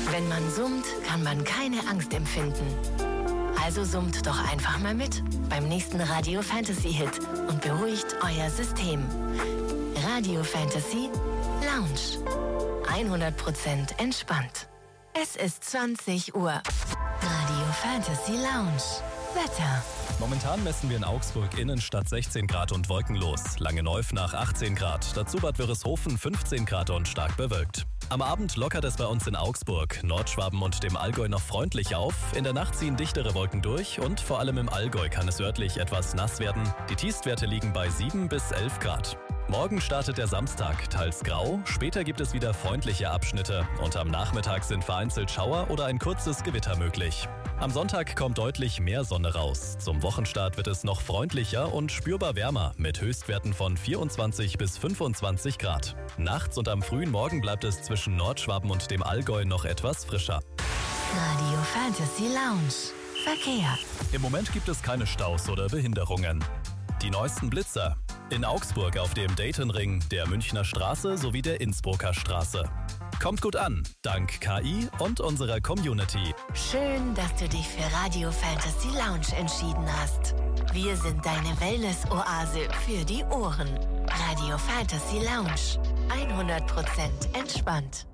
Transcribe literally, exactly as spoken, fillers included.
Wenn man summt, kann man keine Angst empfinden. Also summt doch einfach mal mit beim nächsten Radio Fantasy Hit und beruhigt euer System. Radio Fantasy Lounge. hundert Prozent entspannt. Es ist zwanzig Uhr. Radio Fantasy Lounge. Wetter. Momentan messen wir in Augsburg Innenstadt sechzehn Grad und wolkenlos. Langenneuf nach achtzehn Grad. Dazu Bad Wörishofen fünfzehn Grad und stark bewölkt. Am Abend lockert es bei uns in Augsburg, Nordschwaben und dem Allgäu noch freundlich auf. In der Nacht ziehen dichtere Wolken durch und vor allem im Allgäu kann es örtlich etwas nass werden. Die Tiefstwerte liegen bei sieben bis elf Grad. Morgen startet der Samstag, teils grau, später gibt es wieder freundliche Abschnitte und am Nachmittag sind vereinzelt Schauer oder ein kurzes Gewitter möglich. Am Sonntag kommt deutlich mehr Sonne raus. Zum Wochenstart wird es noch freundlicher und spürbar wärmer mit Höchstwerten von vierundzwanzig bis fünfundzwanzig Grad. Nachts und am frühen Morgen bleibt es zwischen Nordschwaben und dem Allgäu noch etwas frischer. Radio Fantasy Lounge. Verkehr. Im Moment gibt es keine Staus oder Behinderungen. Die neuesten Blitzer. In Augsburg auf dem Daytonring, der Münchner Straße sowie der Innsbrucker Straße. Kommt gut an, dank K I und unserer Community. Schön, dass du dich für Radio Fantasy Lounge entschieden hast. Wir sind deine Wellness-Oase für die Ohren. Radio Fantasy Lounge. hundert Prozent entspannt.